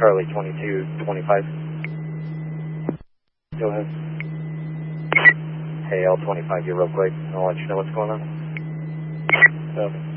Charlie 2225. Go ahead. Hey, L25 here real quick. I'll let you know what's going on. Okay.